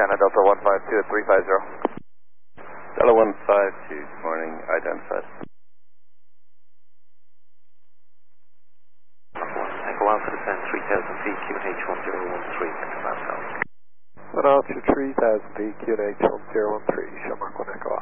Montana, Delta 152 at 350. Delta 152, good morning, identified. Echo Alpha descend 3000 feet, QNH 1013, Command House. One altitude 3000 feet, QNH 1013, show Mark 1 Echo